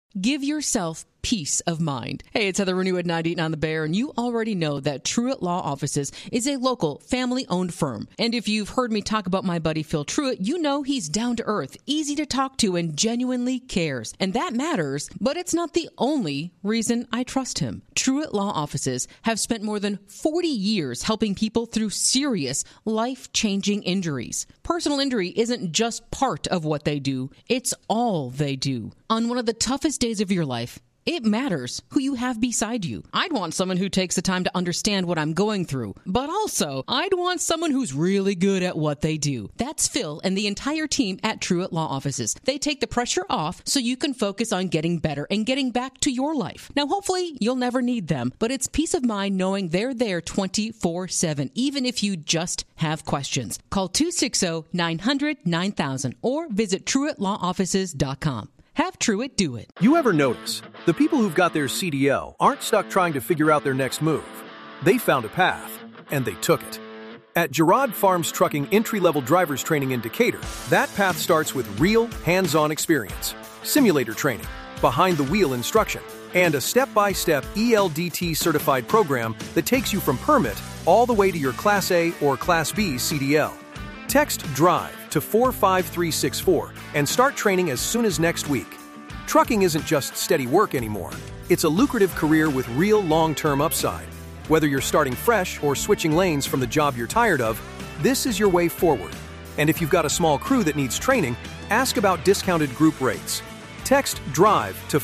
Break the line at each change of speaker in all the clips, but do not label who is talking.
Give yourself peace of mind. Hey, it's Heather Renew at 98 on the Bear, and you already know that Truett Law Offices is a local, family-owned firm. And if you've heard me talk about my buddy Phil Truett, you know he's down to earth, easy to talk to, and genuinely cares. And that matters, but it's not the only reason I trust him. Truett Law Offices have spent more than 40 years helping people through serious, life-changing injuries. Personal injury isn't just part of what they do, it's all they do. On one of the toughest days of your life, it matters who you have beside you. I'd want someone who takes the time to understand what I'm going through, but also I'd want someone who's really good at what they do. That's Phil and the entire team at Truett Law Offices. They take the pressure off so you can focus on getting better and getting back to your life. Now, hopefully, you'll never need them, but it's peace of mind knowing they're there 24/7, even if you just have questions. Call 260-900-9000 or visit TruettLawOffices.com. Have Truett do it.
You ever notice the people who've got their CDL aren't stuck trying to figure out their next move? They found a path, and they took it. At Girard Farms Trucking Entry-Level Drivers Training in Decatur, that path starts with real, hands-on experience, simulator training, behind-the-wheel instruction, and a step-by-step ELDT-certified program that takes you from permit all the way to your Class A or Class B CDL. Text DRIVE to 45364 and start training as soon as next week. Trucking isn't just steady work anymore. It's a lucrative career with real long-term upside. Whether you're starting fresh or switching lanes from the job you're tired of, this is your way forward. And if you've got a small crew that needs training, ask about discounted group rates. Text DRIVE to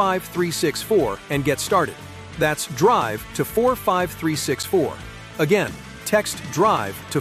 45364 and get started. That's DRIVE to 45364. Again, text DRIVE to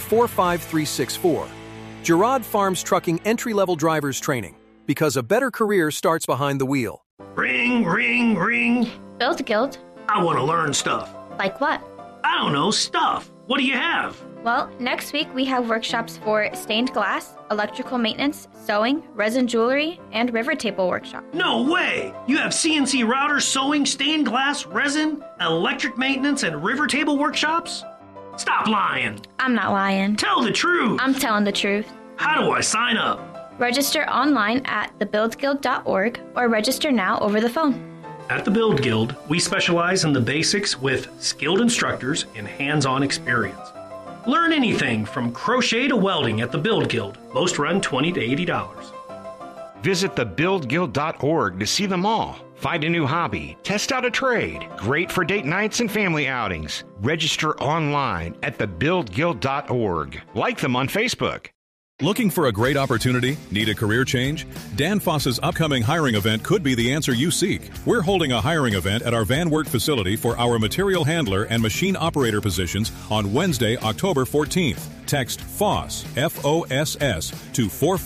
45364. Girard Farms Trucking Entry-Level Drivers Training. Because a better career starts behind the wheel.
Ring, ring, ring.
Build Guild.
I want to learn stuff.
Like what?
I don't know, stuff. What do you have?
Well, next week we have workshops for stained glass, electrical maintenance, sewing, resin jewelry, and river table workshop.
No way! You have CNC routers, sewing, stained glass, resin, electric maintenance, and river table workshops? Stop lying.
I'm not lying.
Tell the truth.
I'm telling the truth.
How do I sign up?
Register online at thebuildguild.org or register now over the phone.
At the Build Guild, we specialize in the basics with skilled instructors and hands-on experience. Learn anything from crochet to welding at the Build Guild. Most run $20 to $80.
Visit thebuildguild.org to see them all. Find a new hobby, test out a trade. Great for date nights and family outings. Register online at thebuildguild.org. Like them on Facebook.
Looking for a great opportunity? Need a career change? Danfoss's upcoming hiring event could be the answer you seek. We're holding a hiring event at our Van Wert facility for our material handler and machine operator positions on Wednesday, October 14th. Text FOSS, F-O-S-S, to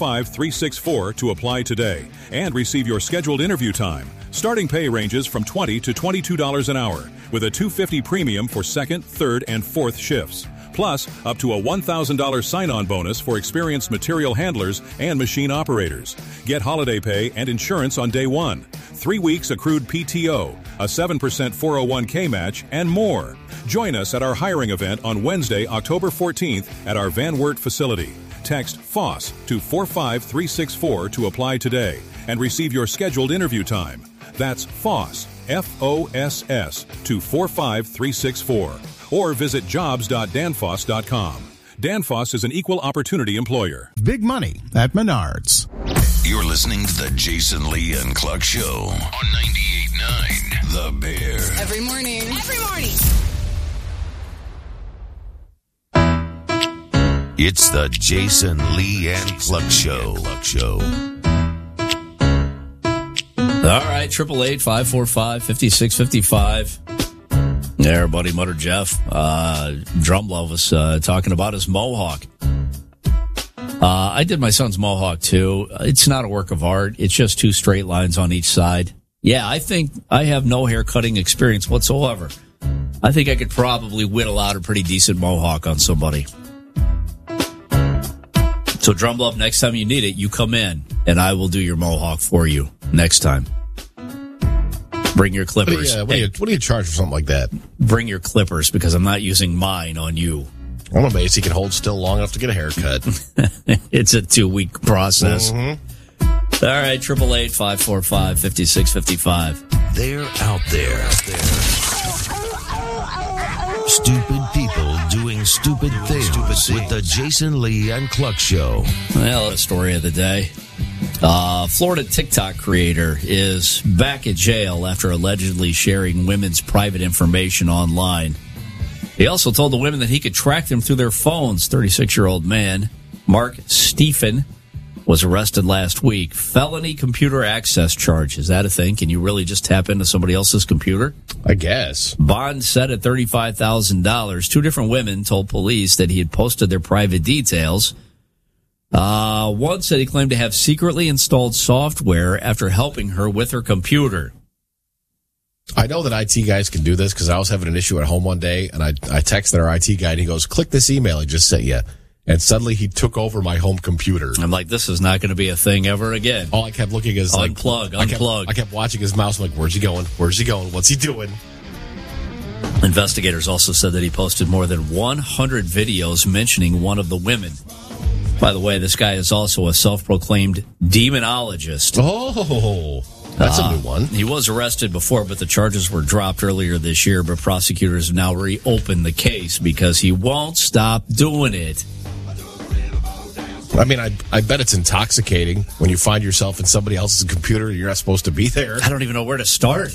45364 to apply today and receive your scheduled interview time. Starting pay ranges from $20 to $22 an hour, with a $250 premium for second, third, and fourth shifts. Plus, up to a $1,000 sign-on bonus for experienced material handlers and machine operators. Get holiday pay and insurance on day one, 3 weeks accrued PTO, a 7% 401k match, and more. Join us at our hiring event on Wednesday, October 14th at our Van Wert facility. Text FOSS to 45364 to apply today and receive your scheduled interview time. That's FOSS, F-O-S-S, to 45364. Or visit jobs.danfoss.com. Danfoss is an equal opportunity employer.
Big money at Menards.
You're listening to the Jason Lee and Cluck Show on 98.9 The Bear.
Every morning. Every morning.
It's the Jason Lee and Cluck Show.
All right, 888-545-5655. There, buddy, Mutter Jeff. Drumlove was talking about his mohawk. I did my son's mohawk, too. It's not a work of art. It's just two straight lines on each side. Yeah, I think I have no hair cutting experience whatsoever. I think I could probably whittle out a pretty decent mohawk on somebody. So, Drumlove, next time you need it, you come in, and I will do your mohawk for you next time. Bring your clippers.
What do you charge for something like that?
Bring your clippers, because I'm not using mine on you.
I'm amazed he can hold still long enough to get a haircut.
It's a 2-week process.
Mm-hmm.
All right, 888-545-5655.
They're out there. Stupid people doing stupid things with the Jason Lee and Cluck Show.
Well, the story of the day. Florida TikTok creator is back at jail after allegedly sharing women's private information online. He also told the women that he could track them through their phones. 36-year-old man, Mark Stephen, was arrested last week. Felony computer access charge. Is that a thing? Can you really just tap into somebody else's computer?
I guess.
Bond set at $35,000. Two different women told police that he had posted their private details. One said he claimed to have secretly installed software after helping her with her computer.
I know that IT guys can do this because I was having an issue at home one day, and I texted our IT guy, and he goes, click this email I just sent you. And suddenly he took over my home computer.
I'm like, this is not going to be a thing ever again.
All I kept looking is
unplug.
I kept watching his mouse. I'm like, where's he going? Where's he going? What's he doing?
Investigators also said that he posted more than 100 videos mentioning one of the women. By the way, this guy is also a self-proclaimed demonologist.
Oh, that's a new one.
He was arrested before, but the charges were dropped earlier this year. But prosecutors have now reopened the case because he won't stop doing it.
I mean, I bet it's intoxicating when you find yourself in somebody else's computer and you're not supposed to be there.
I don't even know where to start.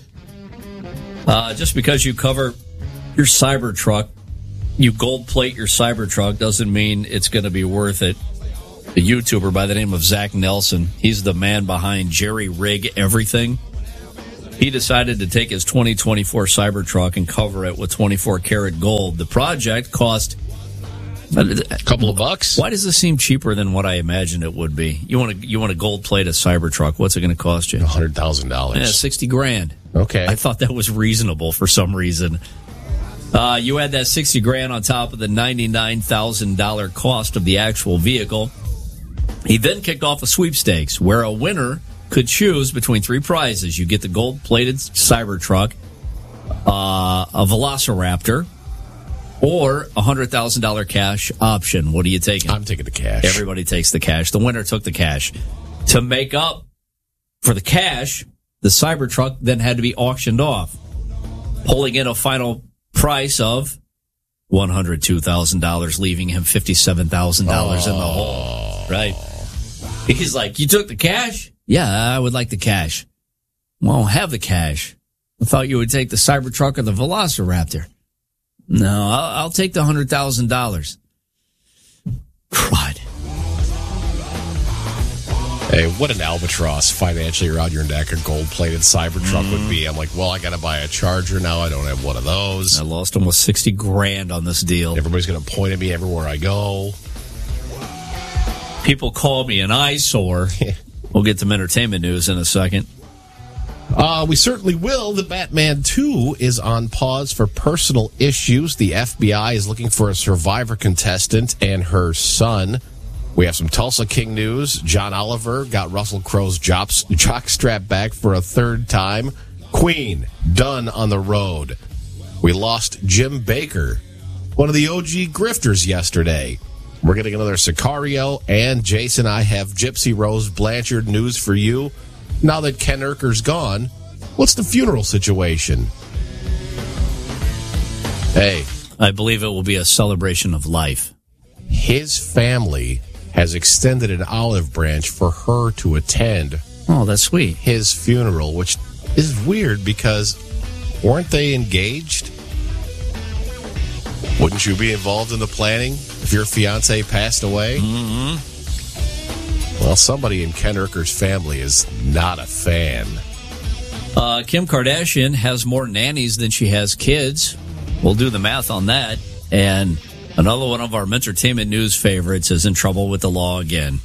Just because you cover your Cybertruck, you gold plate your Cybertruck, doesn't mean it's going to be worth it. A YouTuber by the name of Zach Nelson, he's the man behind Jerry Rig Everything. He decided to take his 2024 Cybertruck and cover it with 24 karat gold. The project cost
a couple of bucks.
Why does this seem cheaper than what I imagined it would be? You want to gold plate a Cybertruck? What's it going to cost you?
$100,000.
Yeah, $60,000.
Okay.
I thought that was reasonable for some reason. You add that $60,000 on top of the $99,000 cost of the actual vehicle. He then kicked off a sweepstakes where a winner could choose between three prizes. You get the gold-plated Cybertruck, a Velociraptor, or a $100,000 cash option. What are you taking?
I'm taking the cash.
Everybody takes the cash. The winner took the cash. To make up for the cash, the Cybertruck then had to be auctioned off, pulling in a final price of $102,000, leaving him $57,000 in the hole. Right? He's like, you took the cash? Yeah, I would like the cash. Well, have the cash. I thought you would take the Cybertruck or the Velociraptor. No, I'll take the $100,000. Crud.
Hey, what an albatross financially around your neck a gold-plated Cybertruck would be. I'm like, well, I got to buy a Charger now. I don't have one of those.
I lost almost $60,000 on this deal.
Everybody's going to point at me everywhere I go.
People call me an eyesore. We'll get some entertainment news in a second.
We certainly will. The Batman 2 is on pause for personal issues. The FBI is looking for a Survivor contestant and her son. We have some Tulsa King news. John Oliver got Russell Crowe's jockstrap back for a third time. Queen, done on the road. We lost Jim Baker, one of the OG grifters, yesterday. We're getting another Sicario, and Jason, I have Gypsy Rose Blanchard news for you. Now that Ken Urker's gone, what's the funeral situation? Hey.
I believe it will be a celebration of life.
His family has extended an olive branch for her to attend.
Oh, that's sweet.
His funeral, which is weird because weren't they engaged? Wouldn't you be involved in the planning if your fiance passed away?
Mm-hmm.
Well, somebody in Ken Urker's family is not a fan.
Kim Kardashian has more nannies than she has kids. We'll do the math on that. And another one of our entertainment news favorites is in trouble with the law again.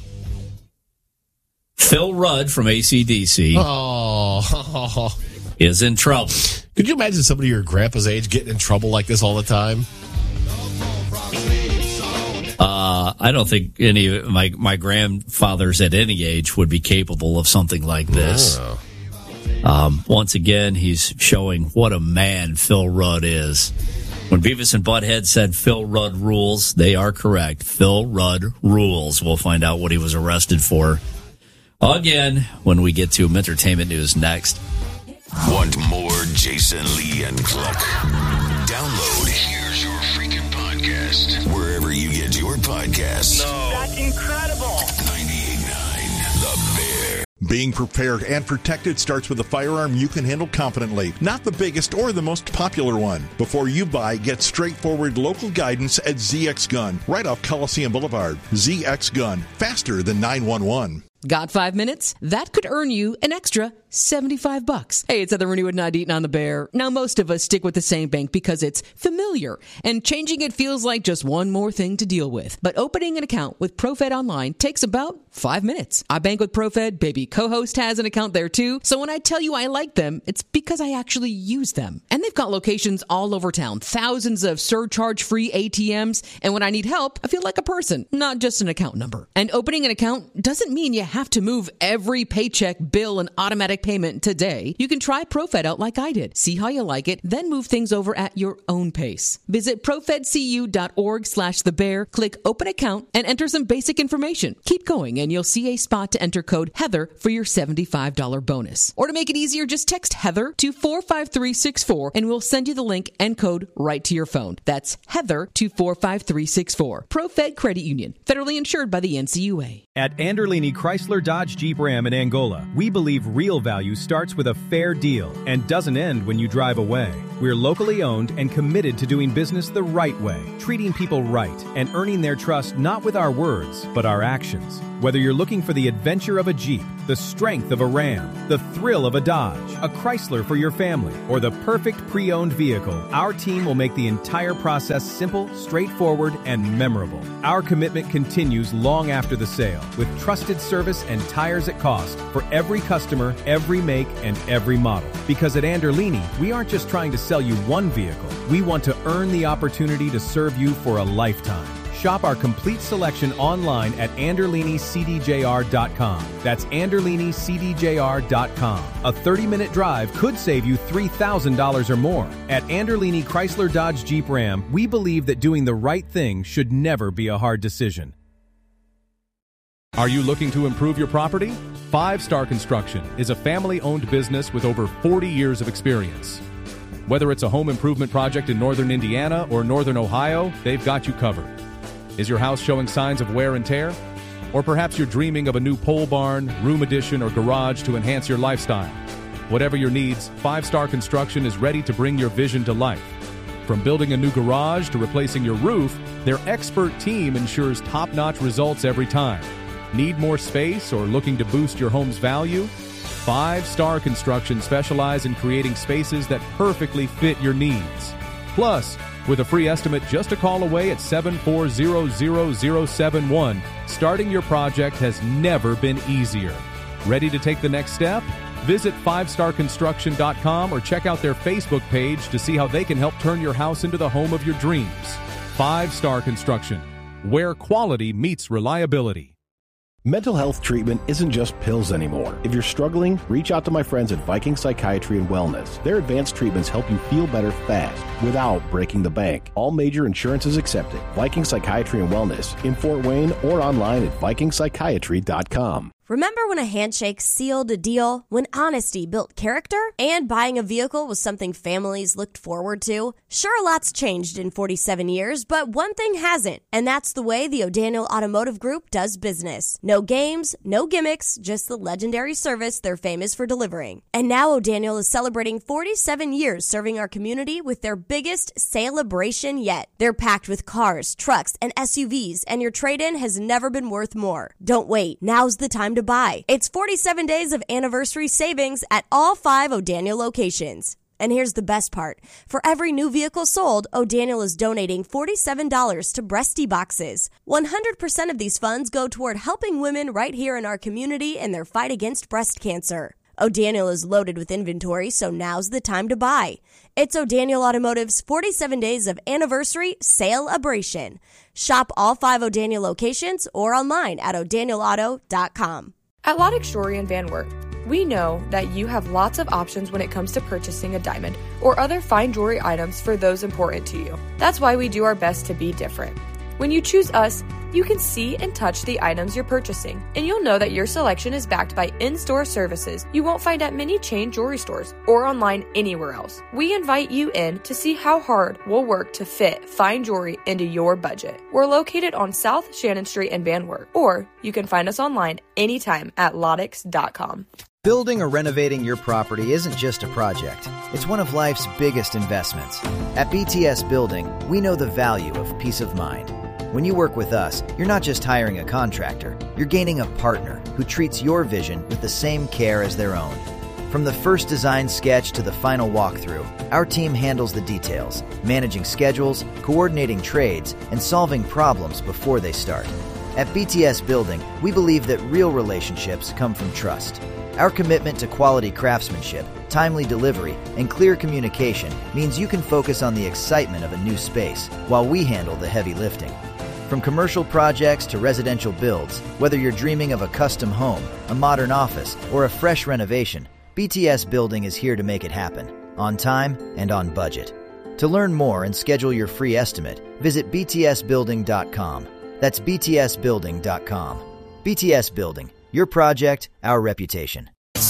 Phil Rudd from AC/DC is in trouble.
Could you imagine somebody your grandpa's age getting in trouble like this all the time?
I don't think any of my grandfathers at any age would be capable of something like this.
Oh.
Once again, he's showing what a man Phil Rudd is. When Beavis and Butthead said Phil Rudd rules, they are correct. Phil Rudd rules. We'll find out what he was arrested for. again when we get to entertainment news next.
Want more Jason Lee and Cluck? Download Here's Your Freaking Podcast wherever you get your podcasts.
No. That's incredible.
98.9 The Bear.
Being prepared and protected starts with a firearm you can handle confidently, not the biggest or the most popular one. Before you buy, get straightforward local guidance at ZX Gun, right off Coliseum Boulevard. ZX Gun, faster than 911.
Got 5 minutes? That could earn you an extra $75. Hey, it's Heather Renew at 98 on the Bear. Now, most of us stick with the same bank because it's familiar, and changing it feels like just one more thing to deal with. But opening an account with ProFed Online takes about 5 minutes. I bank with ProFed. Baby co-host has an account there too. So when I tell you I like them, it's because I actually use them. And they've got locations all over town, thousands of surcharge-free ATMs. And when I need help, I feel like a person, not just an account number. And opening an account doesn't mean you have to move every paycheck, bill, and automatic payment today. You can try ProFed out like I did. See how you like it, then move things over at your own pace. Visit profedcu.org/thebear, click open account, and enter some basic information. Keep going, and you'll see a spot to enter code Heather for your $75 bonus. Or to make it easier, just text Heather to 45364, and we'll send you the link and code right to your phone. That's Heather to 45364. ProFed Credit Union, federally insured by the NCUA.
At Anderlini Chrysler Dodge Jeep Ram in Angola, we believe real value starts with a fair deal and doesn't end when you drive away. We're locally owned and committed to doing business the right way, treating people right, and earning their trust not with our words, but our actions. Whether you're looking for the adventure of a Jeep, the strength of a Ram, the thrill of a Dodge, a Chrysler for your family, or the perfect pre-owned vehicle, our team will make the entire process simple, straightforward, and memorable. Our commitment continues long after the sale, with trusted service and tires at cost for every customer, every make, and every model. Because at Anderlini, we aren't just trying to sell you one vehicle. We want to earn the opportunity to serve you for a lifetime. Shop our complete selection online at AnderliniCDJR.com. That's AnderliniCDJR.com. A 30-minute drive could save you $3,000 or more. At Anderlini Chrysler Dodge Jeep Ram, we believe that doing the right thing should never be a hard decision.
Are you looking to improve your property? 5 Star Construction is a family-owned business with over 40 years of experience. Whether it's a home improvement project in northern Indiana or northern Ohio, they've got you covered. Is your house showing signs of wear and tear? Or perhaps you're dreaming of a new pole barn, room addition, or garage to enhance your lifestyle. Whatever your needs, 5 Star Construction is ready to bring your vision to life. From building a new garage to replacing your roof, their expert team ensures top-notch results every time. Need more space or looking to boost your home's value? 5 Star Construction specialize in creating spaces that perfectly fit your needs. Plus, with a free estimate just a call away at 7400071, starting your project has never been easier. Ready to take the next step? Visit 5starconstruction.com or check out their Facebook page to see how they can help turn your house into the home of your dreams. 5 Star Construction, where quality meets reliability.
Mental health treatment isn't just pills anymore. If you're struggling, reach out to my friends at Viking Psychiatry and Wellness. Their advanced treatments help you feel better fast without breaking the bank. All major insurances accepted. Viking Psychiatry and Wellness in Fort Wayne or online at vikingpsychiatry.com.
Remember when a handshake sealed a deal? When honesty built character? And buying a vehicle was something families looked forward to? Sure, lots changed in 47 years, but one thing hasn't, and that's the way the O'Daniel Automotive Group does business. No games, no gimmicks, just the legendary service they're famous for delivering. And now O'Daniel is celebrating 47 years serving our community with their biggest celebration yet. They're packed with cars, trucks, and SUVs, and your trade-in has never been worth more. Don't wait. Now's the time to buy. It's 47 days of anniversary savings at all 5 O'Daniel locations. And here's the best part. For every new vehicle sold, O'Daniel is donating $47 to Breasty Boxes. 100% of these funds go toward helping women right here in our community in their fight against breast cancer. O'Daniel is loaded with inventory, so now's the time to buy. It's O'Daniel Automotive's 47 days of anniversary sale-abration. Shop all 5 O'Daniel locations or online at o'danielauto.com.
At Lodick Jewelry in Van Wert, we know that you have lots of options when it comes to purchasing a diamond or other fine jewelry items for those important to you. That's why we do our best to be different. When you choose us, You can see and touch the items you're purchasing, and you'll know that your selection is backed by in-store services you won't find at many chain jewelry stores or online anywhere else. We invite you in to see how hard we'll work to fit fine jewelry into your budget. We're located on South Shannon Street in Van Wert, or you can find us online anytime at Lodex.com.
Building or renovating your property isn't just a project. It's one of life's biggest investments. At BTS Building, we know the value of peace of mind. When you work with us, you're not just hiring a contractor. You're gaining a partner who treats your vision with the same care as their own. From the first design sketch to the final walkthrough, our team handles the details, managing schedules, coordinating trades, and solving problems before they start. At BTS Building, we believe that real relationships come from trust. Our commitment to quality craftsmanship, timely delivery, and clear communication means you can focus on the excitement of a new space while we handle the heavy lifting. From commercial projects to residential builds, whether you're dreaming of a custom home, a modern office, or a fresh renovation, BTS Building is here to make it happen, on time and on budget. To learn more and schedule your free estimate, visit btsbuilding.com. That's btsbuilding.com. BTS Building. Your project, our reputation.
It's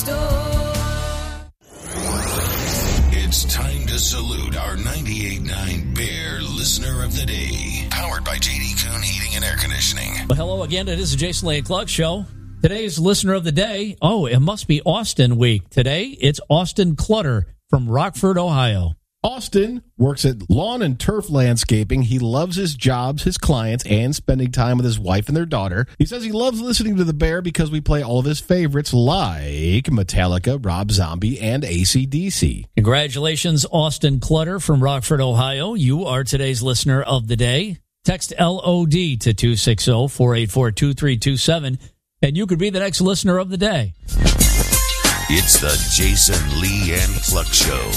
time to salute our 98.9 Bear Listener of the Day. Powered by J.D. Kuhn Heating and Air Conditioning.
Well, hello again. It is the Jason Lee and Clark Show. Today's Listener of the Day. Oh, it must be Austin week. Today, it's Austin Clutter from Rockford, Ohio.
Austin works at Lawn and Turf Landscaping. He loves his jobs, his clients, and spending time with his wife and their daughter. He says he loves listening to The Bear because we play all of his favorites like Metallica, Rob Zombie, and AC/DC.
Congratulations, Austin Clutter from Rockford, Ohio. You are today's Listener of the Day. Text LOD to 260-484-2327, and you could be the next Listener of the Day.
It's the Jason Lee and Cluck Show.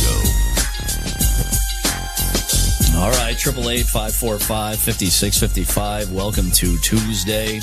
All right, 888-545-5655. Welcome to Tuesday.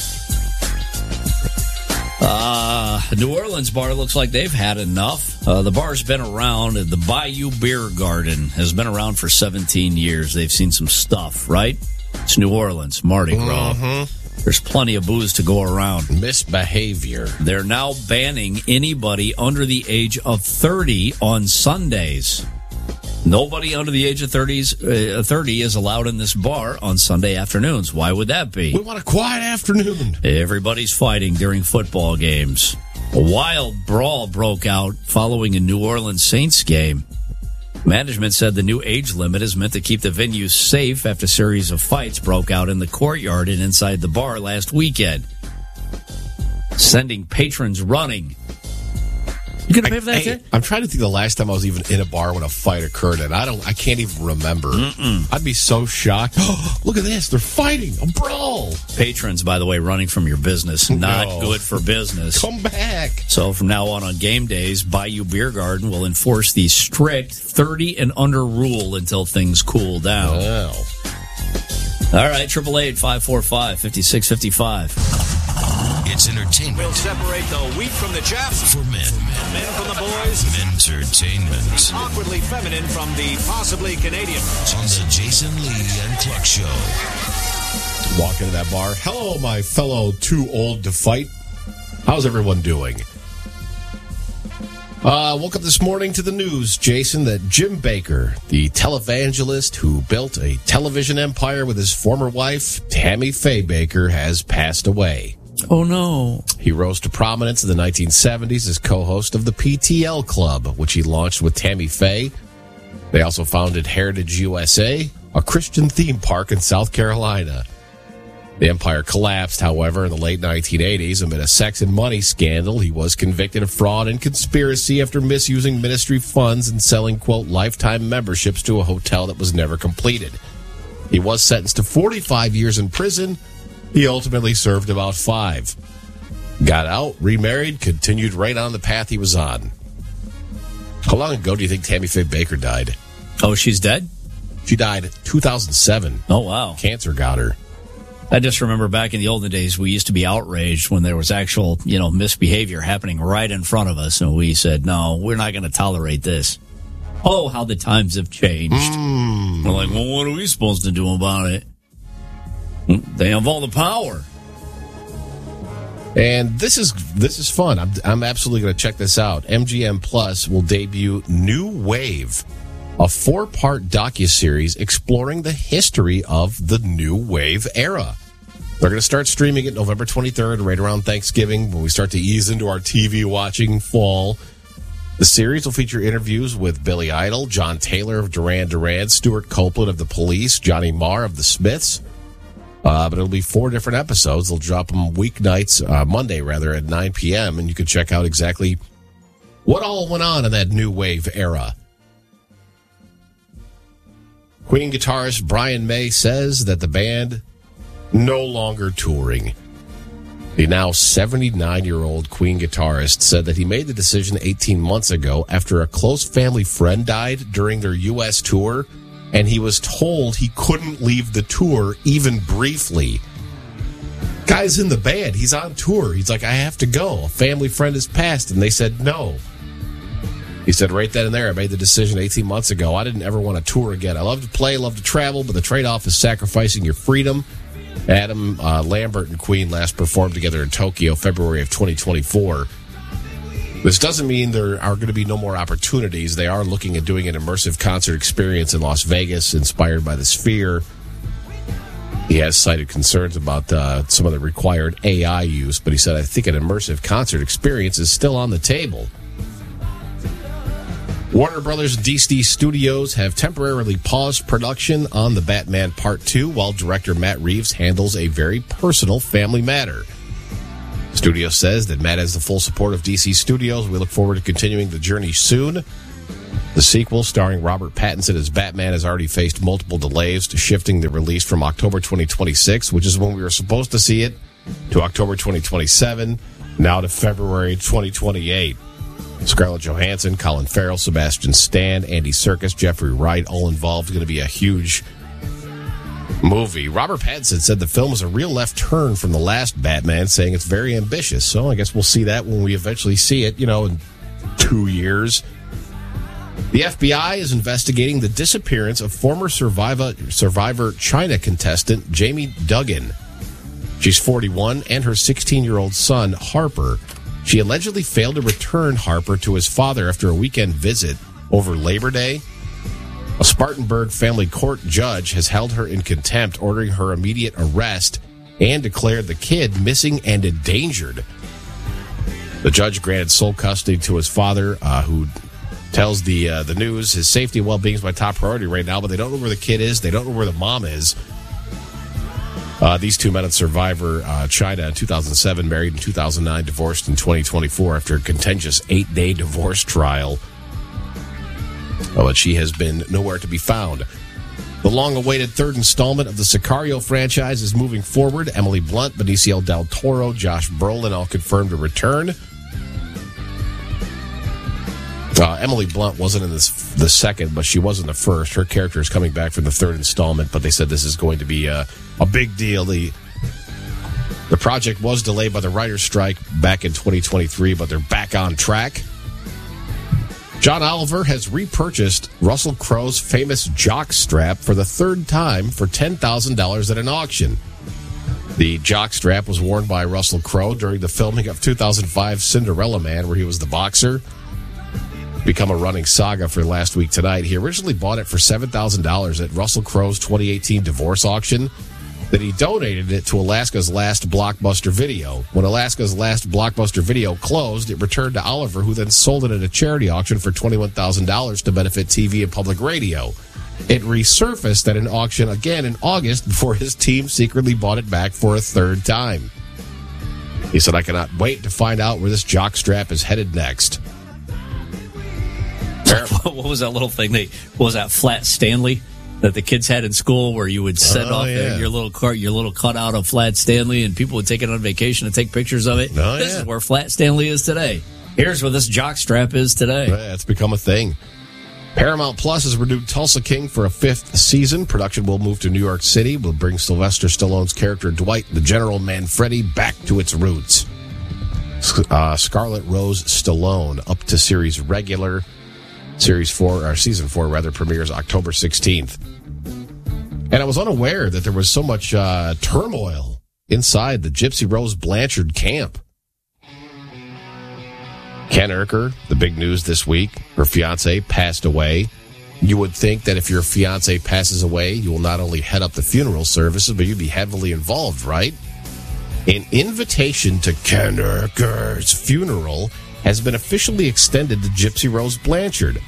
New Orleans bar looks like they've had enough. The bar's been around. The Bayou Beer Garden has been around for 17 years. They've seen some stuff, right? It's New Orleans, Mardi Gras. Mm-hmm. There's plenty of booze to go around.
Misbehavior.
They're now banning anybody under the age of 30 on Sundays. Nobody under the age of 30 is allowed in this bar on Sunday afternoons. Why would that be?
We want a quiet afternoon.
Everybody's fighting during football games. A wild brawl broke out following a New Orleans Saints game. Management said the new age limit is meant to keep the venue safe after a series of fights broke out in the courtyard and inside the bar last weekend, sending patrons running. You gonna pay for that shit?
I'm trying to think the last time I was even in a bar when a fight occurred, and I can't even remember. I'd be so shocked. Oh, look at this. They're fighting. A brawl.
Patrons, by the way, running from your business. Not good for business.
Come back. So
from now on game days, Bayou Beer Garden will enforce the strict 30 and under rule until things cool down.
Wow.
All right, 888-545-5655.
It's entertainment.
We'll separate the wheat from the chaff.
For men.
Men from the boys.
Mentertainment.
Awkwardly feminine from the possibly Canadian.
On the Jason Lee and Cluck Show.
Walk into that bar. Hello, my fellow too old to fight. How's everyone doing? Woke up this morning to the news, Jason, that Jim Bakker, the televangelist who built a television empire with his former wife, Tammy Faye Bakker, has passed away.
Oh, no.
He rose to prominence in the 1970s as co-host of the PTL Club, which he launched with Tammy Faye. They also founded Heritage USA, a Christian theme park in South Carolina. The empire collapsed, however, in the late 1980s amid a sex and money scandal. He was convicted of fraud and conspiracy after misusing ministry funds and selling, quote, lifetime memberships to a hotel that was never completed. He was sentenced to 45 years in prison. He ultimately served about 5. Got out, remarried, continued right on the path he was on. How long ago do you think Tammy Faye Bakker died?
Oh, she's dead?
She died 2007.
Oh, wow.
Cancer got her.
I just remember back in the olden days, we used to be outraged when there was actual, misbehavior happening right in front of us. And we said, no, we're not going to tolerate this. Oh, how the times have changed. We're like, well, what are we supposed to do about it? They have all the power.
And this is fun. I'm absolutely going to check this out. MGM Plus will debut New Wave, a 4-part docuseries exploring the history of the New Wave era. They're going to start streaming it November 23rd, right around Thanksgiving, when we start to ease into our TV watching fall. The series will feature interviews with Billy Idol, John Taylor of Duran Duran, Stuart Copeland of The Police, Johnny Marr of The Smiths. But it'll be 4 different episodes. They'll drop them weeknights, Monday rather, at 9 p.m., and you can check out exactly what all went on in that New Wave era. Queen guitarist Brian May says that the band no longer touring. The now 79-year-old Queen guitarist said that he made the decision 18 months ago after a close family friend died during their U.S. tour, and he was told he couldn't leave the tour even briefly. Guy's in the band. He's on tour. He's like, I have to go. A family friend has passed, and they said no. He said right then and there, I made the decision 18 months ago. I didn't ever want to tour again. I love to play, love to travel, but the trade-off is sacrificing your freedom. Adam Lambert and Queen last performed together in Tokyo, February of 2024. This doesn't mean there are going to be no more opportunities. They are looking at doing an immersive concert experience in Las Vegas, inspired by the Sphere. He has cited concerns about some of the required AI use, but he said, I think an immersive concert experience is still on the table. Warner Brothers and DC Studios have temporarily paused production on The Batman Part 2 while director Matt Reeves handles a very personal family matter. Studio says that Matt has the full support of DC Studios. We look forward to continuing the journey soon. The sequel, starring Robert Pattinson as Batman, has already faced multiple delays, shifting the release from October 2026, which is when we were supposed to see it, to October 2027, now to February 2028. Scarlett Johansson, Colin Farrell, Sebastian Stan, Andy Serkis, Jeffrey Wright, all involved. Going to be a huge movie. Robert Pattinson said the film was a real left turn from the last Batman, saying it's very ambitious. So I guess we'll see that when we eventually see it, in 2 years. The FBI is investigating the disappearance of former Survivor China contestant Jamie Duggan. She's 41, and her 16-year-old son, Harper. She allegedly failed to return Harper to his father after a weekend visit over Labor Day. A Spartanburg family court judge has held her in contempt, ordering her immediate arrest, and declared the kid missing and endangered. The judge granted sole custody to his father, who tells the news his safety and well-being is my top priority right now, but they don't know where the kid is. They don't know where the mom is. These two met in Survivor China in 2007, married in 2009, divorced in 2024 after a contentious 8-day divorce trial. But she has been nowhere to be found. The long-awaited third installment of the Sicario franchise is moving forward. Emily Blunt, Benicio del Toro, Josh Brolin all confirmed a return. Emily Blunt wasn't in the second, but she was in the first. Her character is coming back for the third installment, but they said this is going to be a big deal. The project was delayed by the writer's strike back in 2023, but they're back on track. John Oliver has repurchased Russell Crowe's famous jock strap for the third time for $10,000 at an auction. The jock strap was worn by Russell Crowe during the filming of 2005's Cinderella Man, where he was the boxer. Become a running saga for last week tonight. He originally bought it for $7,000 at Russell Crowe's 2018 divorce auction. Then he donated it to Alaska's Last Blockbuster Video. When Alaska's Last Blockbuster Video closed, it returned to Oliver, who then sold it at a charity auction for $21,000 to benefit TV and public radio. It resurfaced at an auction again in August before his team secretly bought it back for a third time. He said, I cannot wait to find out where this jock strap is headed next.
What was that little thing? What was that Flat Stanley that the kids had in school, where you would send off your little cutout of Flat Stanley, and people would take it on vacation and take pictures of it? This is where Flat Stanley is today. Here's where this jock strap is today.
It's become a thing. Paramount Plus has renewed Tulsa King for a 5th season. Production will move to New York City. Will bring Sylvester Stallone's character Dwight the General Manfredi back to its roots. Scarlett Rose Stallone up to series regular. Season 4 premieres October 16th. And I was unaware that there was so much turmoil inside the Gypsy Rose Blanchard camp. Ken Erker, the big news this week, her fiancé passed away. You would think that if your fiancé passes away, you will not only head up the funeral services, but you'd be heavily involved, right? An invitation to Ken Erker's funeral has been officially extended to Gypsy Rose Blanchard.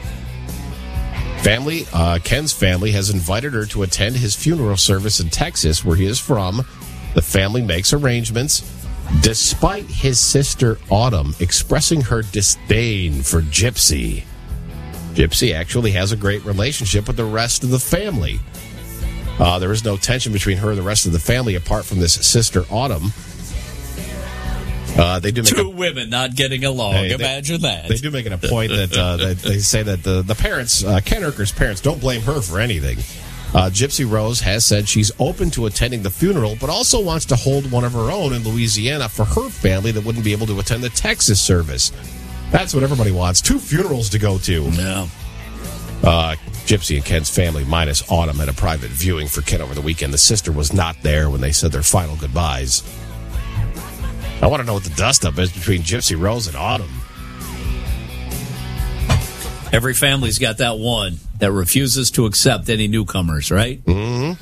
Ken's family has invited her to attend his funeral service in Texas, where he is from. The family makes arrangements, despite his sister Autumn expressing her disdain for Gypsy. Gypsy actually has a great relationship with the rest of the family. There is no tension between her and the rest of the family apart from this sister Autumn. They do make
two women not getting along. Imagine that.
They do make it a point that they say that the parents, Ken Erker's parents, don't blame her for anything. Gypsy Rose has said she's open to attending the funeral, but also wants to hold one of her own in Louisiana for her family that wouldn't be able to attend the Texas service. That's what everybody wants. 2 funerals to go to.
Yeah.
Gypsy and Ken's family, minus Autumn, had a private viewing for Ken over the weekend. The sister was not there when they said their final goodbyes. I want to know what the dust-up is between Gypsy Rose and Autumn.
Every family's got that one that refuses to accept any newcomers, right?
Mm-hmm.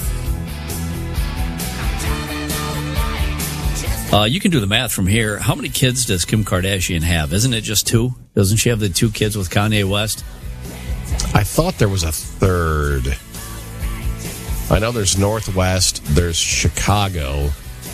You can do the math from here. How many kids does Kim Kardashian have? Isn't it just 2? Doesn't she have the 2 kids with Kanye West?
I thought there was a third. I know there's Northwest, there's Chicago,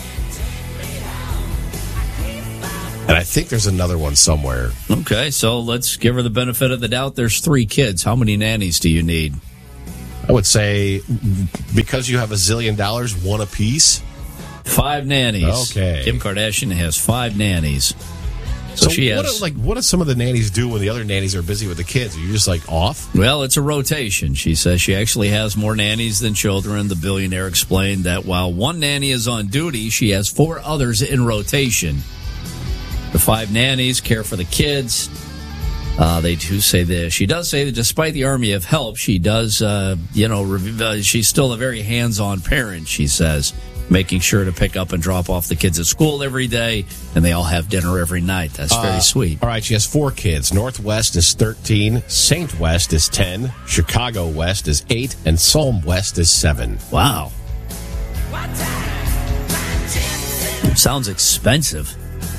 and I think there's another one somewhere.
Okay, so let's give her the benefit of the doubt. There's 3 kids. How many nannies do you need?
I would say, because you have $1 zillion, 1 apiece.
5 nannies.
Okay.
Kim Kardashian has 5 nannies. So she has.
What do some of the nannies do when the other nannies are busy with the kids? Are you just off?
Well, it's a rotation. She says she actually has more nannies than children. The billionaire explained that while 1 nanny is on duty, she has 4 others in rotation. The 5 nannies care for the kids. They do say this. She does say that despite the army of help, she does, she's still a very hands-on parent, she says, making sure to pick up and drop off the kids at school every day, and they all have dinner every night. That's very sweet.
All right, she has 4 kids. Northwest is 13, Saint West is 10, Chicago West is 8, and Psalm West is 7.
Wow. Sounds expensive.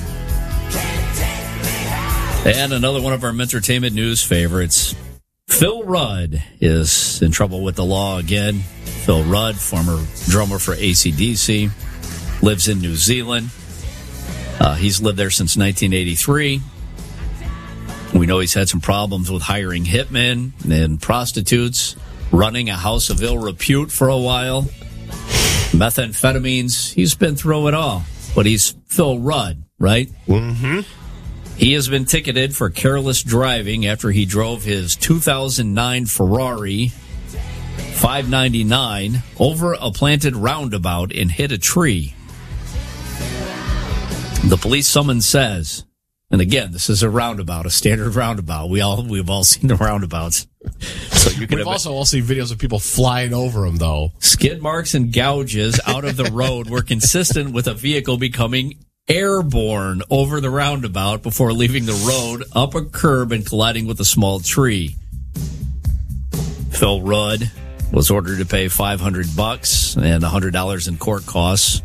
And another one of our entertainment news favorites. Phil Rudd is in trouble with the law again. Phil Rudd, former drummer for AC/DC, lives in New Zealand. He's lived there since 1983. We know he's had some problems with hiring hitmen and prostitutes, running a house of ill repute for a while, methamphetamines. He's been through it all. But he's Phil Rudd, right?
Mm-hmm.
He has been ticketed for careless driving after he drove his 2009 Ferrari 599 over a planted roundabout and hit a tree. The police summons says, and again, this is a roundabout, a standard roundabout. We've all seen the roundabouts. So you can
We've also all seen videos of people flying over them, though.
Skid marks and gouges out of the road were consistent with a vehicle becoming airborne over the roundabout before leaving the road, up a curb, and colliding with a small tree. Phil Rudd was ordered to pay $500 and $100 in court costs.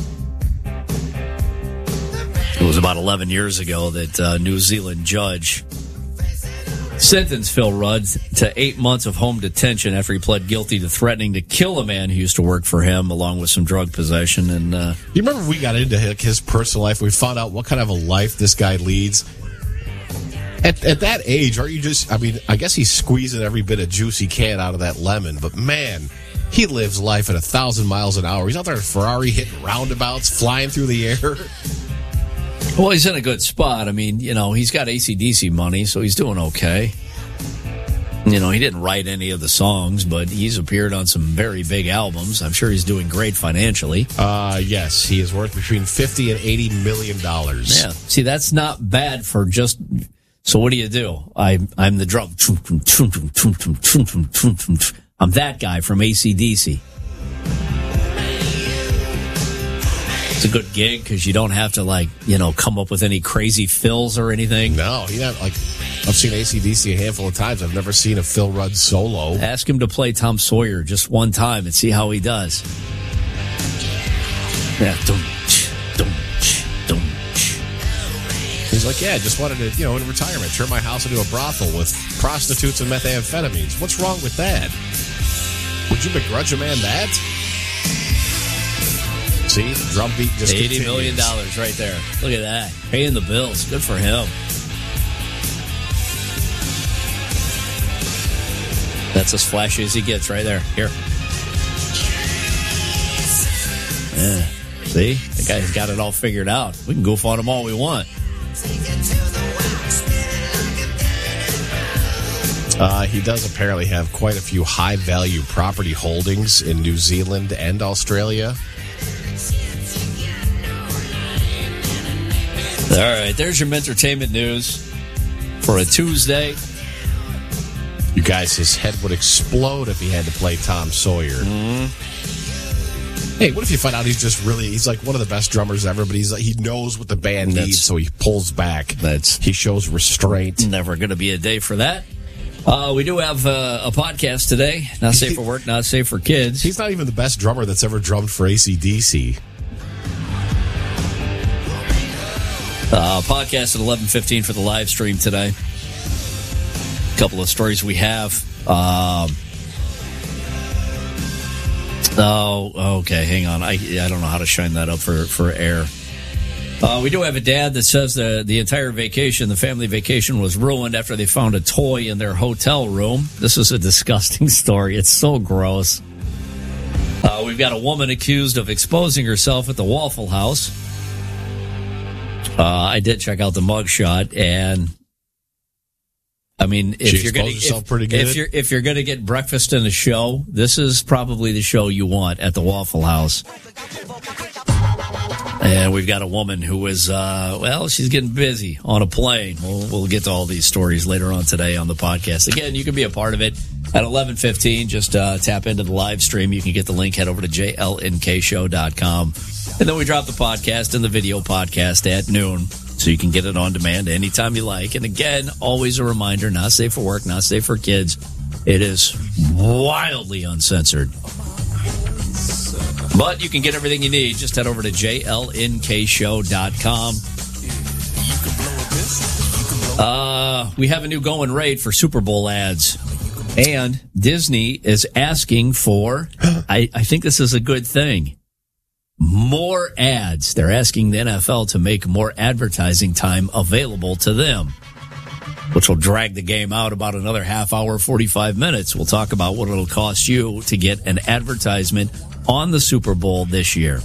It was about 11 years ago that a New Zealand judge sentenced Phil Rudd to 8 months of home detention after he pled guilty to threatening to kill a man who used to work for him, along with some drug possession. And
you remember we got into his personal life? We found out what kind of a life this guy leads. At that age, are you just? I mean, I guess he's squeezing every bit of juice he can out of that lemon. But man, he lives life at 1,000 miles an hour. He's out there in a Ferrari hitting roundabouts, flying through the air.
Well, he's in a good spot. I mean, he's got AC/DC money, so he's doing okay. He didn't write any of the songs, but he's appeared on some very big albums. I'm sure he's doing great financially.
Yes, he is worth between $50 and $80 million.
Yeah. See, that's not bad for just. So what do? I'm the drum. I'm that guy from AC/DC. It's a good gig because you don't have to, come up with any crazy fills or anything.
No, I've seen AC/DC a handful of times. I've never seen a Phil Rudd solo.
Ask him to play Tom Sawyer just one time and see how he does. Yeah,
He's like, I just wanted to, in retirement, turn my house into a brothel with prostitutes and methamphetamines. What's wrong with that? Would you begrudge a man that? See, the drum beat just
$80
continues.
million right there. Look at that. Paying the bills. Good for him. That's as flashy as he gets right there. Here. Yeah. See? The guy's got it all figured out. We can goof on him all we want.
He does apparently have quite a few high-value property holdings in New Zealand and Australia.
All right, there's your entertainment news for a Tuesday.
You guys, his head would explode if he had to play Tom Sawyer.
Mm-hmm.
Hey, what if you find out he's like one of the best drummers ever, but he knows what the band needs, so he pulls back. He shows restraint.
Never going to be a day for that. We do have a podcast today. Not safe for work, not safe for kids.
He's not even the best drummer that's ever drummed for AC/DC.
Podcast at 11:15 for the live stream today. A couple of stories we have. Okay, hang on. I don't know how to shine that up for air. We do have a dad that says the entire vacation, the family vacation, was ruined after they found a toy in their hotel room. This is a disgusting story. It's so gross. We've got a woman accused of exposing herself at the Waffle House. I did check out the mugshot, and I mean, if you're going to get breakfast in a show, this is probably the show you want at the Waffle House. And we've got a woman who is, she's getting busy on a plane. We'll get to all these stories later on today on the podcast. Again, you can be a part of it at 11:15. Just tap into the live stream. You can get the link. Head over to jlnkshow.com. And then we drop the podcast and the video podcast at noon, so you can get it on demand anytime you like. And again, always a reminder, not safe for work, not safe for kids. It is wildly uncensored. But you can get everything you need. Just head over to jlnkshow.com. We have a new going rate for Super Bowl ads. And Disney is asking for, I think this is a good thing, more ads. They're asking the NFL to make more advertising time available to them, which will drag the game out about another half hour, 45 minutes. We'll talk about what it'll cost you to get an advertisement on the Super Bowl this year.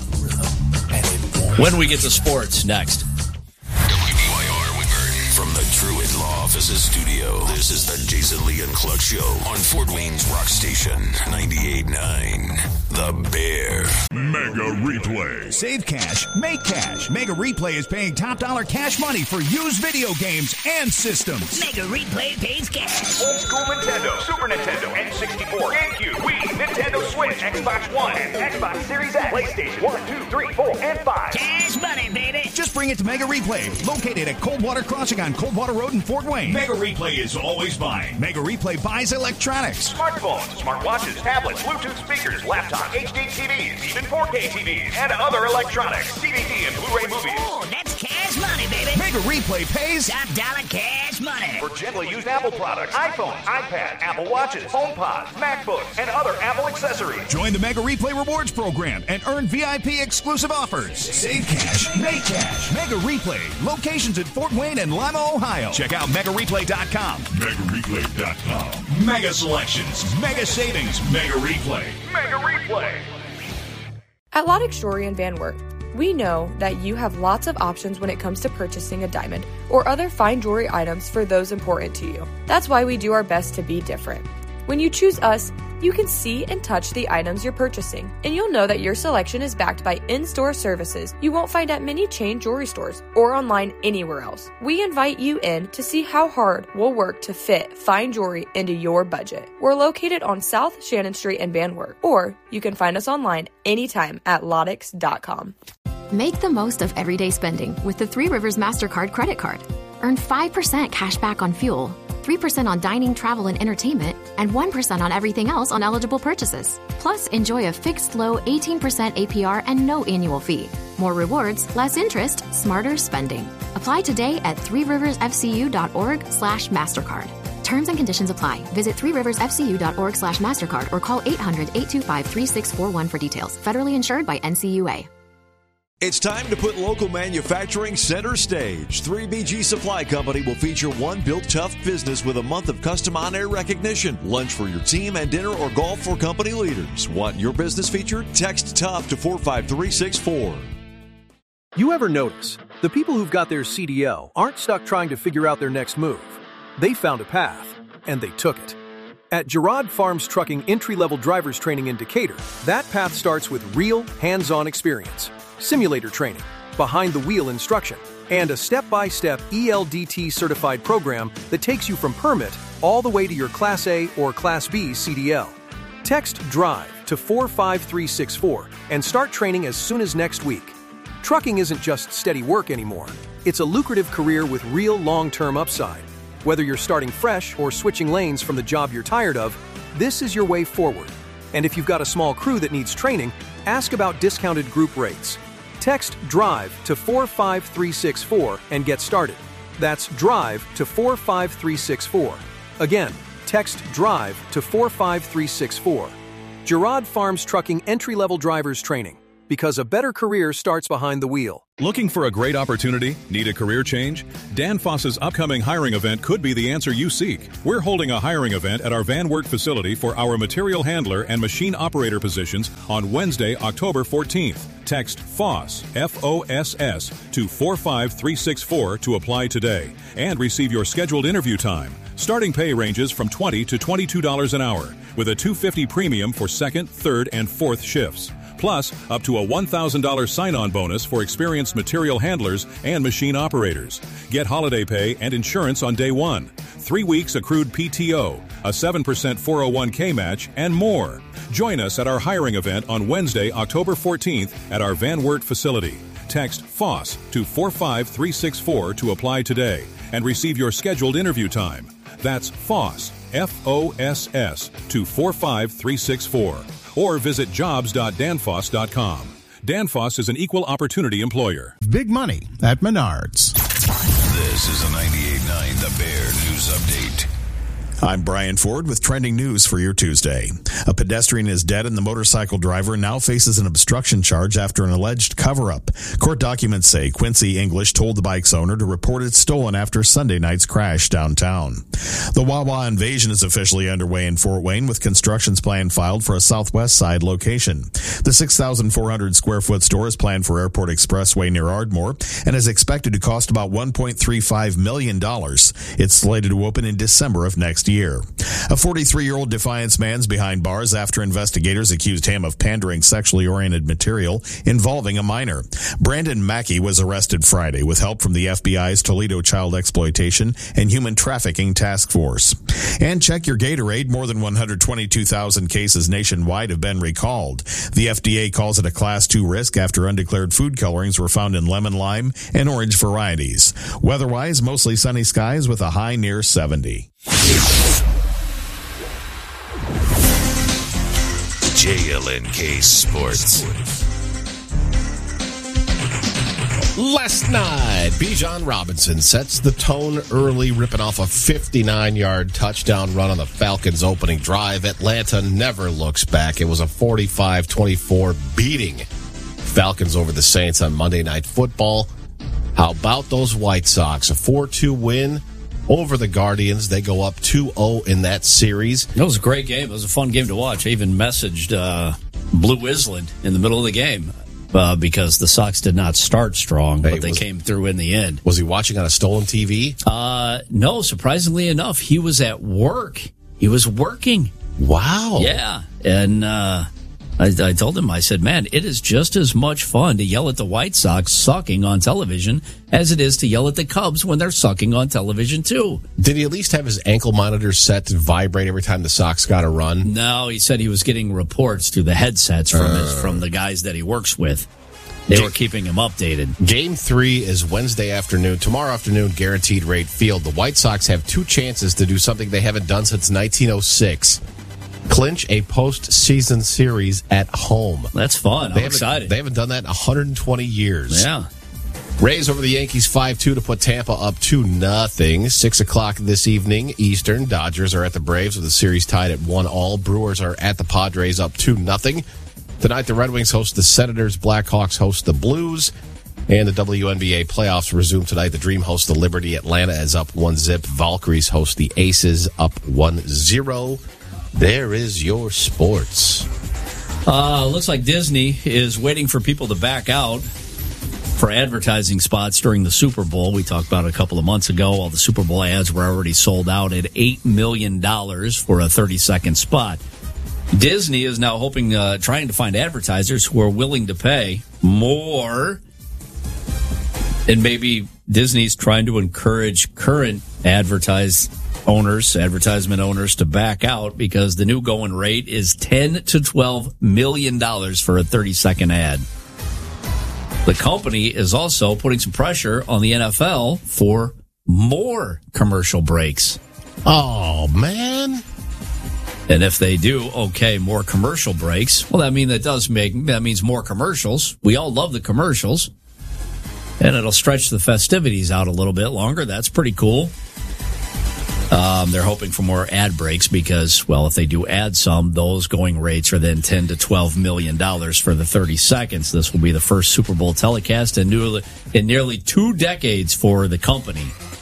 When we get to sports next.
WBYR Woodburn from the Truett Law Offices studio. This is the Jason Lee and Cluck Show on Fort Wayne's Rock Station 98.9. The Bear.
Mega Replay. Save cash, make cash. Mega Replay is paying top dollar cash money for used video games and systems.
Mega Replay pays cash.
Old school Nintendo, Super Nintendo, N64, GameCube, Wii, Nintendo Switch, Xbox One, and Xbox Series X, PlayStation 1, 2, 3, 4, and 5.
Cash money, baby.
Just bring it to Mega Replay, located at Coldwater Crossing on Coldwater Road in Fort Wayne.
Mega Replay is always buying.
Mega Replay buys electronics.
Smartphones, smartwatches, tablets, Bluetooth speakers, laptops, HD TVs, even 4K TVs, and other electronics, DVD and Blu-ray movies.
Oh, that's cash money, baby.
Mega Replay pays
top dollar cash money.
For gently used Apple products, iPhones, iPads, Apple Watches, HomePods, MacBooks, and other Apple accessories.
Join the Mega Replay Rewards program and earn VIP exclusive offers. Save cash, make cash. Mega Replay. Locations in Fort Wayne and Lima, Ohio. Check out MegaReplay.com.
MegaReplay.com. Mega selections, mega savings, Mega Replay. Mega Replay.
At Lotic Story and Van Wert, we know that you have lots of options when it comes to purchasing a diamond or other fine jewelry items for those important to you. That's why we do our best to be different. When you choose us, you can see and touch the items you're purchasing, and you'll know that your selection is backed by in-store services you won't find at many chain jewelry stores or online anywhere else. We invite you in to see how hard we'll work to fit fine jewelry into your budget. We're located on South Shannon Street in Van Wert, or you can find us online anytime at Lottix.com.
Make the most of everyday spending with the Three Rivers MasterCard credit card. Earn 5% cash back on fuel, 3% on dining, travel, and entertainment, and 1% on everything else on eligible purchases. Plus, enjoy a fixed low 18% APR and no annual fee. More rewards, less interest, smarter spending. Apply today at threeriversfcu.org/MasterCard. Terms and conditions apply. Visit threeriversfcu.org/MasterCard or call 800-825-3641 for details. Federally insured by NCUA.
It's time to put local manufacturing center stage. 3BG Supply Company will feature one built tough business with a month of custom on-air recognition, lunch for your team, and dinner or golf for company leaders. Want your business featured? Text TOUGH to 45364.
You ever notice the people who've got their CDL aren't stuck trying to figure out their next move? They found a path, and they took it. At Girard Farms Trucking entry-level drivers training in Decatur, that path starts with real, hands-on experience, simulator training, behind-the-wheel instruction, and a step-by-step ELDT-certified program that takes you from permit all the way to your Class A or Class B CDL. Text DRIVE to 45364 and start training as soon as next week. Trucking isn't just steady work anymore. It's a lucrative career with real long-term upside. Whether you're starting fresh or switching lanes from the job you're tired of, this is your way forward. And if you've got a small crew that needs training, ask about discounted group rates. Text DRIVE to 45364 and get started. That's DRIVE to 45364. Again, text DRIVE to 45364. Girard Farms Trucking entry-level drivers training. Because a better career starts behind the wheel.
Looking for a great opportunity? Need a career change? Danfoss's upcoming hiring event could be the answer you seek. We're holding a hiring event at our Van Wert facility for our material handler and machine operator positions on Wednesday, October 14th. Text FOSS, F-O-S-S, to 45364 to apply today and receive your scheduled interview time. Starting pay ranges from $20 to $22 an hour, with a $250 premium for second, third, and fourth shifts. Plus, up to a $1,000 sign-on bonus for experienced material handlers and machine operators. Get holiday pay and insurance on day one, 3 weeks accrued PTO, a 7% 401k match, and more. Join us at our hiring event on Wednesday, October 14th at our Van Wert facility. Text FOSS to 45364 to apply today and receive your scheduled interview time. That's FOSS, F-O-S-S, to 45364. Or visit jobs.danfoss.com. Danfoss is an equal opportunity employer.
Big money at Menards.
This is a 98.9 The Bear News Update.
I'm Brian Ford with trending news for your Tuesday. A pedestrian is dead and the motorcycle driver now faces an obstruction charge after an alleged cover-up. Court documents say Quincy English told the bike's owner to report it stolen after Sunday night's crash downtown. The Wawa invasion is officially underway in Fort Wayne with construction's plan filed for a southwest side location. The 6,400 square foot store is planned for Airport Expressway near Ardmore and is expected to cost about $1.35 million. It's slated to open in December of next year. A 43-year-old Defiance man's behind bars after investigators accused him of pandering sexually oriented material involving a minor. Brandon Mackey was arrested Friday with help from the FBI's Toledo Child Exploitation and Human Trafficking Task Force. And check your Gatorade. More than 122,000 cases nationwide have been recalled. The FDA calls it a Class 2 risk after undeclared food colorings were found in lemon, lime, and orange varieties. Weather-wise, mostly sunny skies with a high near 70.
JLNK Sports.
Last night, Bijan Robinson sets the tone early, ripping off a 59-yard touchdown run on the Falcons' opening drive. Atlanta never looks back. It was a 45-24 beating. Falcons over the Saints on Monday Night Football. How about those White Sox? A 4-2 win over the Guardians. They go up 2-0 in that series.
It was a great game. It was a fun game to watch. I even messaged Blue Island in the middle of the game because the Sox did not start strong, but they came through in the end.
Was he watching on a stolen TV?
No, surprisingly enough, he was at work He was working.
Wow.
Yeah. And I told him, I said, man, it is just as much fun to yell at the White Sox sucking on television as it is to yell at the Cubs when they're sucking on television, too.
Did he at least have his ankle monitor set to vibrate every time the Sox got a run?
No, he said he was getting reports through the headsets from the guys that he works with. They were keeping him updated.
Game 3 is Wednesday afternoon. Tomorrow afternoon, Guaranteed Rate Field. The White Sox have 2 chances to do something they haven't done since 1906. Clinch a postseason series at home.
That's fun. I'm excited.
They haven't done that in 120 years.
Yeah.
Rays over the Yankees 5-2 to put Tampa up 2-0. 6 o'clock this evening Eastern. Dodgers are at the Braves with the series tied at 1-1. Brewers are at the Padres up 2-0. Tonight, the Red Wings host the Senators. Blackhawks host the Blues. And the WNBA playoffs resume tonight. The Dream hosts the Liberty. Atlanta is up 1-0. Valkyries host the Aces up 1-0. There is your sports.
Looks like Disney is waiting for people to back out for advertising spots during the Super Bowl. We talked about it a couple of months ago. All the Super Bowl ads were already sold out at $8 million for a 30-second spot. Disney is now trying to find advertisers who are willing to pay more. And maybe Disney's trying to encourage current advertisement owners to back out because the new going rate is $10 to $12 million for a 30-second ad. The company is also putting some pressure on the NFL for more commercial breaks.
Oh, man.
And if they do, more commercial breaks, well, that means more commercials. We all love the commercials. And it'll stretch the festivities out a little bit longer. That's pretty cool. They're hoping for more ad breaks because, well, if they do add some, those going rates are then $10 to $12 million for the 30 seconds. This will be the first Super Bowl telecast in nearly 2 decades for the company.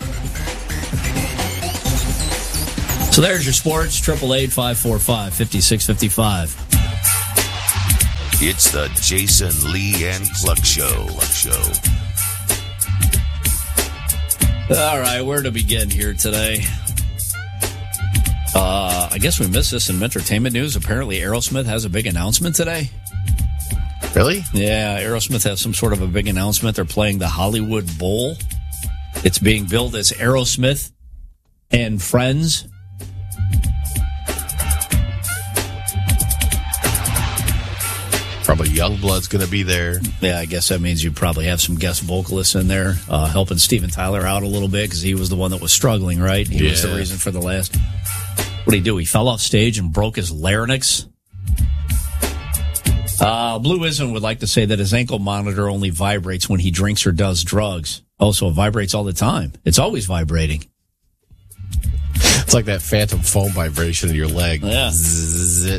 So there's your sports, 888-545-5655.
It's the Jason Lee and Cluck Show.
All right, where to begin here today? I guess we missed this in entertainment news. Apparently, Aerosmith has a big announcement today.
Really?
Yeah, Aerosmith has some sort of a big announcement. They're playing the Hollywood Bowl. It's being billed as Aerosmith and Friends.
Probably Youngblood's going to be there.
Yeah, I guess that means you probably have some guest vocalists in there helping Steven Tyler out a little bit because he was the one that was struggling, right? He was the reason for the last. What did he do? He fell off stage and broke his larynx. Blueism would like to say that his ankle monitor only vibrates when he drinks or does drugs. Also, it vibrates all the time. It's always vibrating.
It's like that phantom foam vibration in your leg.
Yeah.
Zzz.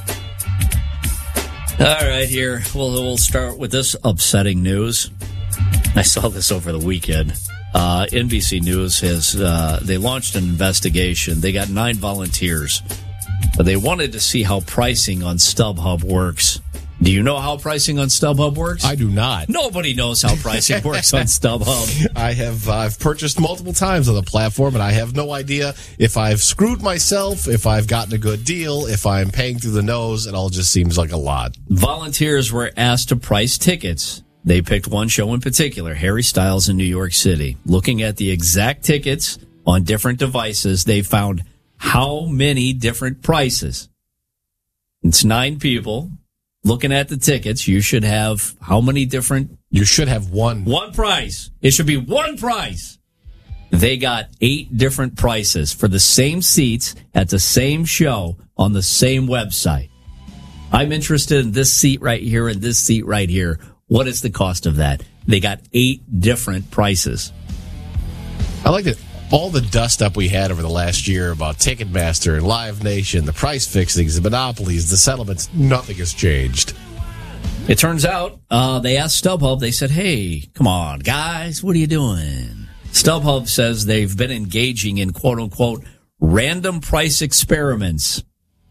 All right, here. We'll start with this upsetting news. I saw this over the weekend. NBC News has they launched an investigation. They got 9 volunteers. They wanted to see how pricing on StubHub works. Do you know how pricing on StubHub works?
I do not.
Nobody knows how pricing works on StubHub.
I've purchased multiple times on the platform, and I have no idea if I've screwed myself, if I've gotten a good deal, if I'm paying through the nose. It all just seems like a lot.
Volunteers were asked to price tickets. They picked one show in particular, Harry Styles in New York City. Looking at the exact tickets on different devices, they found how many different prices. It's 9 people. Looking at the tickets, you should have how many different?
You should have one.
One price. It should be one price. They got 8 different prices for the same seats at the same show on the same website. I'm interested in this seat right here and this seat right here. What is the cost of that? They got 8 different prices.
I like that. All the dust up we had over the last year about Ticketmaster and Live Nation, the price fixings, the monopolies, the settlements, nothing has changed.
It turns out they asked StubHub, they said, hey, come on, guys, what are you doing? StubHub says they've been engaging in quote-unquote random price experiments.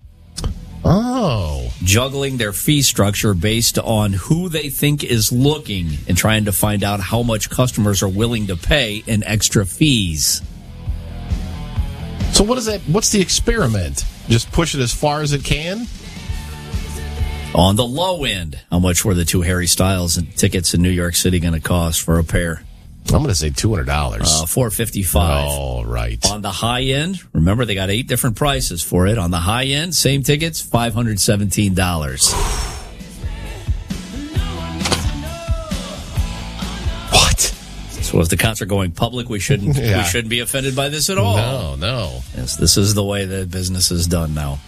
Oh.
Juggling their fee structure based on who they think is looking and trying to find out how much customers are willing to pay in extra fees.
So what is that? What's the experiment? Just push it as far as it can?
On the low end, how much were the two Harry Styles tickets in New York City going to cost for a pair?
I'm going to say $200.
$455.
Oh, right.
On the high end, remember they got 8 different prices for it. On the high end, same tickets, $517.
What?
So is the concert going public? We shouldn't be offended by this at all.
No.
Yes, this is the way that business is done now.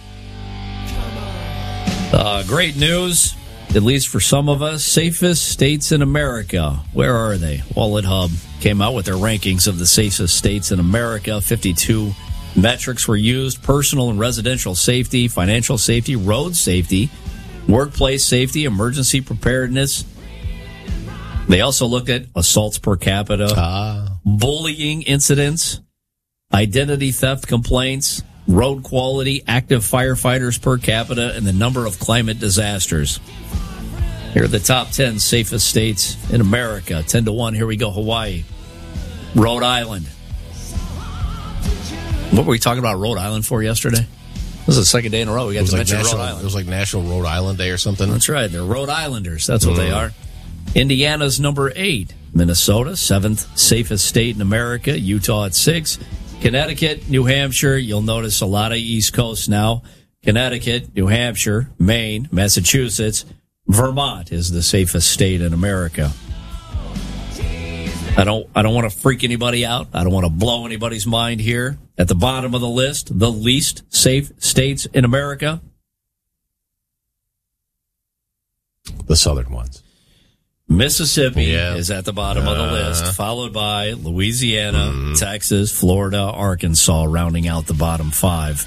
Great news, at least for some of us. Safest states in America. Where are they? Wallet Hub came out with their rankings of the safest states in America. 52 metrics were used: personal and residential safety, financial safety, road safety, workplace safety, emergency preparedness. They also looked at assaults per capita, bullying incidents, identity theft complaints, road quality, active firefighters per capita, and the number of climate disasters. Here are the top 10 safest states in America. 10-1. Here we go. Hawaii. Rhode Island. What were we talking about Rhode Island for yesterday? This is the second day in a row we got to mention Rhode Island.
It was like National Rhode Island Day or something.
That's right. They're Rhode Islanders. That's what they are. Indiana's number 8. Minnesota, 7th safest state in America. Utah at 6. Connecticut, New Hampshire. You'll notice a lot of East Coast now. Connecticut, New Hampshire, Maine, Massachusetts. Vermont is the safest state in America. I don't want to freak anybody out. I don't want to blow anybody's mind here. At the bottom of the list, the least safe states in America.
The southern ones.
Mississippi is at the bottom of the list, followed by Louisiana, Texas, Florida, Arkansas, rounding out the bottom 5.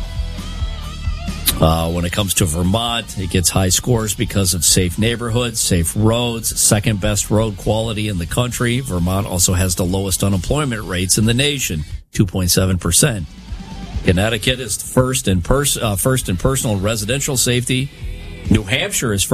When it comes to Vermont, it gets high scores because of safe neighborhoods, safe roads, second best road quality in the country. Vermont also has the lowest unemployment rates in the nation, 2.7%. Connecticut is first in personal and residential safety. New Hampshire is first